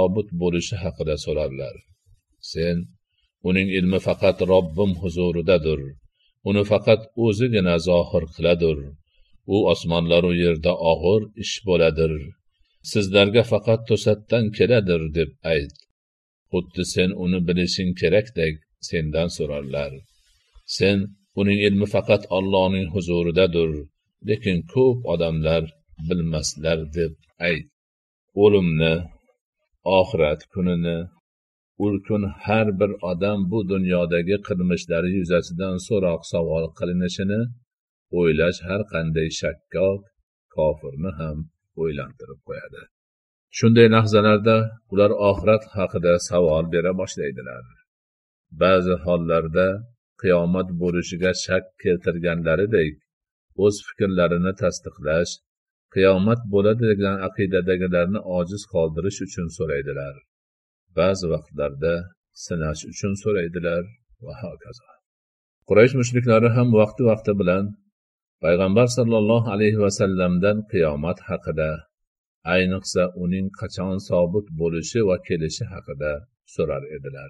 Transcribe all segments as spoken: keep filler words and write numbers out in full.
sobit bo'lishi haqida so'rarlar. Sen, uning ilmi faqat Robbim huzuridadir. Uni faqat o'zigina zohir qiladir. U osmonlar va yerda og'ir ish bo'ladir. Sizlarga faqat to'satdan keladir deb ayt. Xuddi sen uni bilishing kerakdek sendan so'rarlar. Sen, uning ilmi faqat Allohning huzuridadir, lekin ko'p odamlar bilmaslar deb ayt. O'limni, oxirat kunini, u kun har bir odam bu dunyodagi qilmishlari yuzasidan so'roq savol qilinishini o'ylash har qanday shakkok kofirni ham o'ylantirib qo'yadi. Shunday lahzalarda ular oxirat haqida savol bera boshlaydilar. Ba'zi hollarda qiyomat bo'lishiga shak keltirganlaridek o'z fikrlarini tasdiqlash, qiyomat bo'ladi degan aqidadagilarni ojiz qoldirish uchun so'raydilar. Ba'zi vaqtlarda sinash uchun so'raydilar va hokazo. Quraysh mushriklari ham vaqti-vaqti bilan payg'ambar sallallohu alayhi va sallamdan qiyomat haqida, ayniqsa uning qachon sobit bo'lishi va kelishi haqida so'rar edilar.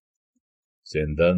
Sendan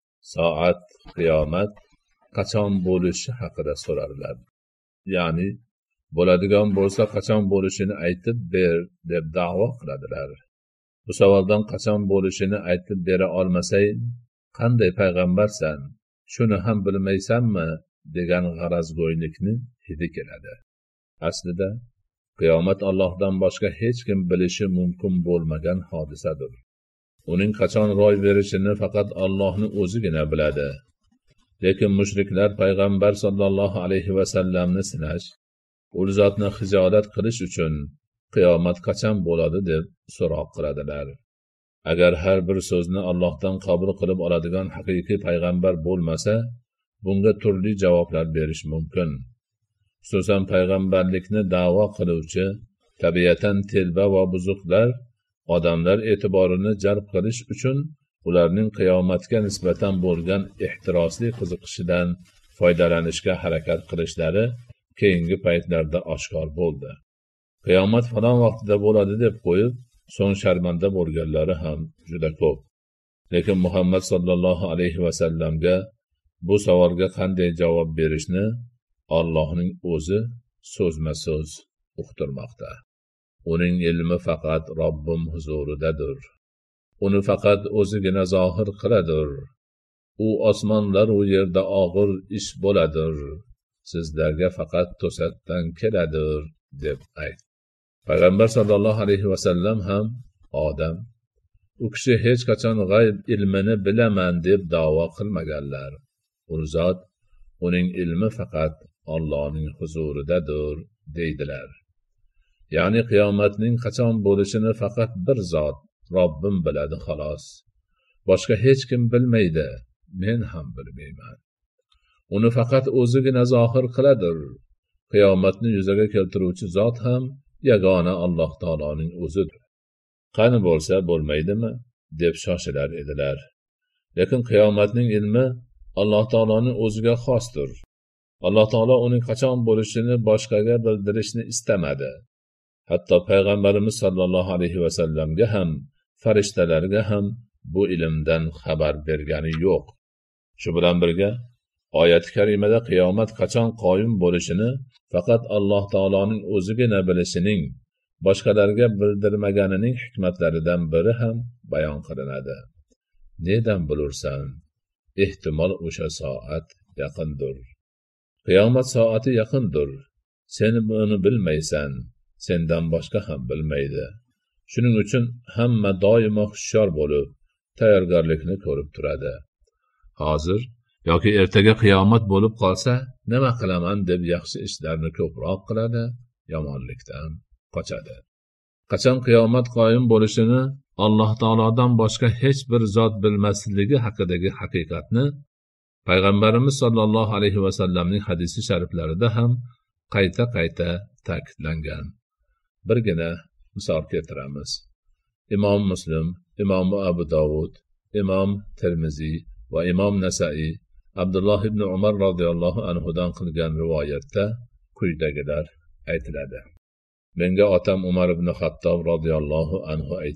soat, qiyomat qachon bo'lishi haqida so'rarlar. Ya'ni bo'ladigan bo'lsa qachon bo'lishini aytib ber deb da'vo qiladilar. Bu savoldan qachon bo'lishini aytib bera olmasang, qanday payg'ambarsan, shuni ham bilmaysanmi degan g'arazgo'ylikni hidi keladi. Aslida qiyomat Allohdan boshqa hech kim bilishi mumkin bo'lmagan hodisadir. Uning qachon ro'y berishini faqat Allohning o'zigina biladi. Lekin mushriklar payg'ambar sallallohu alayhi va sallamni sinash, u zotni hijolat qilish uchun qiyomat qachon bo'ladi deb so'roq qiladilar. Agar har bir so'zni Allohdan qabul qilib oladigan haqiqiy payg'ambar bo'lmasa, bunga turli javoblar berish mumkin. Xususan payg'ambarlikni da'vo qiluvchi tabiatan telba va buzuqlar odamlar e'tiborini jalb qilish uchun ularning qiyomatga nisbatan bo'lgan ehtirosli qiziqishidan foydalanishga harakat qilishlari keyingi paytlarda oshkor bo'ldi. Qiyomat falon vaqtida bo'ladi deb qo'yib, so'ng sharmanda bo'lganlari ham juda ko'p. Lekin Muhammad sallallohu alayhi va sallamga bu savolga qanday javob berishni Allohning o'zi so'zma-so'z uqtirmoqda. Uning ilmi faqat Robbim huzuridadir. Uni faqat o'zigina zohir qiladir. U osmonlar va yerda og'ir ish bo'ladir. Sizlarga faqat to'satdan keladir deb ayt. Payg'ambar sallallohu alayhi va sallam ham odam. U kishi hech qachon g'ayb ilmini bilaman deb da'vo qilmaganlar. U zot uning ilmi faqat Allohning huzuridadir deydilar. Ya'ni qiyomatning qachon bo'lishini faqat bir zot, Robbim biladi xolos. Boshqa hech kim bilmaydi, men ham bilmayman. Uni faqat o'zigina zohir qiladir. Qiyomatni yuzaga keltiruvchi zot ham yagona Alloh taoloning o'zidir. Qani bo'lsa bo'lmaydimi deb shoshilar edilar. Lekin qiyomatning ilmi Alloh taoloning o'ziga xosdir. Alloh taolo uning qachon bo'lishini boshqaga bildirishni istamadi. Hatto payg'ambarimiz sallallohu alayhi va sallamga ham, farishtalarga ham bu ilmdan xabar bergani yo'q. Shu bilan birga oyat-i karimada qiyomat qachon qoyim bo'lishini faqat Alloh taoloning o'zigina bilishining, boshqalarga bildirmaganining hikmatlaridan biri ham bayon qilinadi. Nedan bilursan? Ehtimol o'sha soat yaqindir. Qiyomat soati yaqindir. Sen buni bilmaysan, sendan boshqa ham bilmaydi. Shuning uchun hamma doimo hushyor bo'lib, tayyorgarlikni ko'rib turadi. Hozir yoki ertaga qiyomat bo'lib qolsa, nima qilaman deb yaxshi ishlarni ko'proq qiladi, yomonlikdan qochadi. Qachon qiyomat qoyim bo'lishini Alloh taolodan boshqa hech bir zot bilmasligi haqidagi haqiqatni payg'ambarimiz sollallohu alayhi va sallamning hadisi shariflarida ham qayta-qayta ta'kidlangan. Birgina misol keltiramiz. Imom Muslim, Imom Abu Dovud, Imom Termiziy va Imom Nasa'iy Abdulloh ibn Umar radhiyallohu anhudan qilgan rivoyatda quyidagilar aytiladi. Menga otam Umar ibn Xattob radhiyallohu anhu aytdi.